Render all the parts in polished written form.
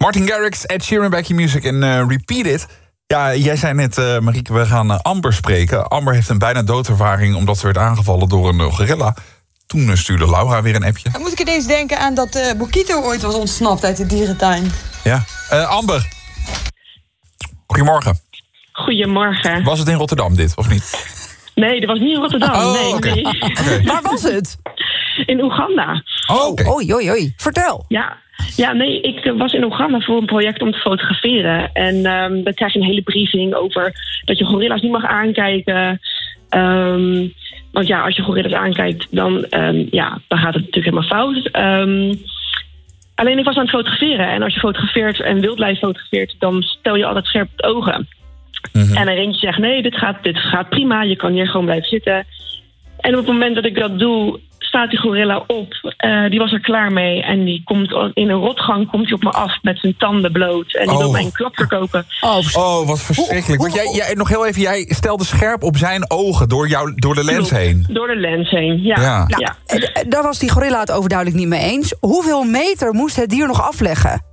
Martin Garrix, Ed Sheeran, Back Your Music en Repeat It. Ja, jij zei net, Marieke, we gaan Amber spreken. Amber heeft een bijna doodervaring omdat ze werd aangevallen door een gorilla. Toen stuurde Laura weer een appje. Dan moet ik ineens denken aan dat Bokito ooit was ontsnapt uit de dierentuin. Ja, Amber. Goedemorgen. Goedemorgen. Was het in Rotterdam dit, of niet? Nee, dat was niet in Rotterdam. Oh, okay. Nee. Okay. Waar was het? In Oeganda. Oh, oké. Oei. Vertel. Ja, nee, ik was in Oeganda voor een project om te fotograferen. En dan krijg je een hele briefing over dat je gorilla's niet mag aankijken. Want ja, als je gorilla's aankijkt, dan gaat het natuurlijk helemaal fout. Alleen ik was aan het fotograferen. En als je fotografeert en wildlijf fotografeert, dan stel je altijd scherp het ogen. Mm-hmm. En er eentje zegt, nee, dit gaat prima. Je kan hier gewoon blijven zitten. En op het moment dat ik dat doe, staat die gorilla op. Die was er klaar mee. En die komt in een rotgang komt hij op me af met zijn tanden bloot. En die wil mij een klap verkopen. Oh, wat verschrikkelijk. Want jij nog heel even, jij stelde scherp op zijn ogen door de lens heen. Door de lens heen, ja. Daar was die gorilla het overduidelijk niet mee eens. Hoeveel meter moest het dier nog afleggen?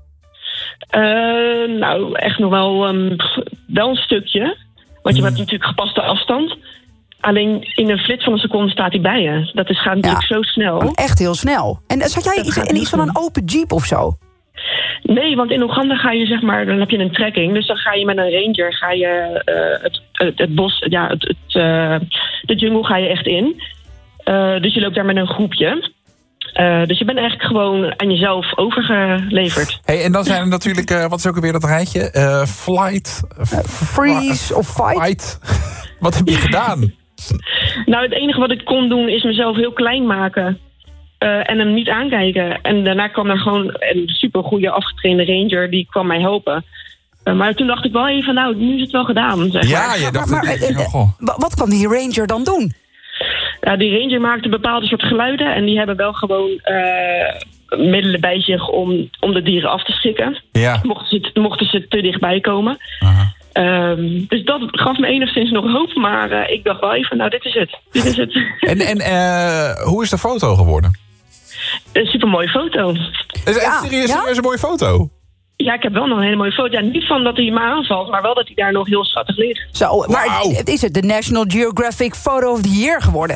Nou, echt nog wel een stukje. Want je hebt natuurlijk gepaste afstand. Alleen in een flits van een seconde staat hij bij je. Gaat natuurlijk zo snel. Echt heel snel. En zat jij in iets van een open jeep of zo? Nee, want in Oeganda ga je dan heb je een trekking. Dus dan ga je met een ranger het bos, de jungle ga je echt in. Dus je loopt daar met een groepje. Dus je bent eigenlijk gewoon aan jezelf overgeleverd. Hey, en dan zijn er natuurlijk, wat is ook alweer dat rijtje? Flight, freeze of fight. Wat heb je gedaan? Nou, het enige wat ik kon doen is mezelf heel klein maken. En hem niet aankijken. En daarna kwam er gewoon een supergoeie afgetrainde ranger. Die kwam mij helpen. Maar toen dacht ik wel even, nou, nu is het wel gedaan. Zeg maar. Je dacht... wat kan die ranger dan doen? Ja, die ranger maakte bepaalde soort geluiden. En die hebben wel gewoon middelen bij zich om de dieren af te schrikken. Ja. Mochten ze te dichtbij komen. Dus dat gaf me enigszins nog hoop. Maar ik dacht wel even, nou, dit is het. En hoe is de foto geworden? Een supermooie foto. Is het serieus een mooie foto? Ja, ik heb wel nog een hele mooie foto. Ja, niet van dat hij me aanvalt, maar wel dat hij daar nog heel schattig ligt. Zo, maar is het de National Geographic Photo of the Year geworden?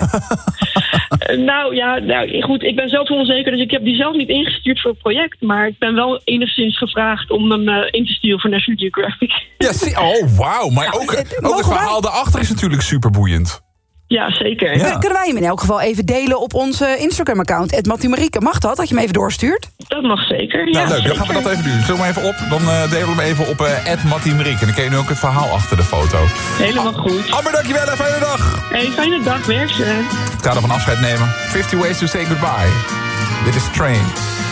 Goed, ik ben zelf onzeker, dus ik heb die zelf niet ingestuurd voor het project. Maar ik ben wel enigszins gevraagd om hem in te sturen voor National Geographic. Ja, wauw. Maar ook het verhaal daarachter is natuurlijk superboeiend. Ja, zeker. Ja. Kunnen wij hem in elk geval even delen op onze Instagram-account, @MatthieMarieke. Mag dat je hem even doorstuurt? Dat mag zeker, ja. Nou, leuk, dan gaan we dat even doen. Zullen we hem even op? Dan delen we hem even op @MatthieMarieke. En dan ken je nu ook het verhaal achter de foto. Helemaal goed. Amber, dankjewel en fijne dag. Hey, fijne dag, werk ze. Het gaat ervan afscheid nemen. 50 Ways to Say Goodbye. Dit is Train.